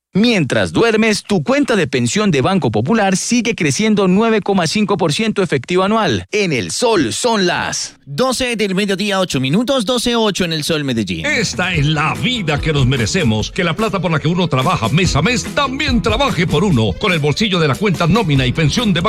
Mientras duermes, tu cuenta de pensión de Banco Popular sigue creciendo 9,5% efectivo anual. En el Sol son las 12 del mediodía, 8 minutos, 12:08 en el Sol Medellín. Esta es la vida que nos merecemos. Que la plata por la que uno trabaja mes a mes también trabaje por uno. Con el bolsillo de la cuenta nómina y pensión de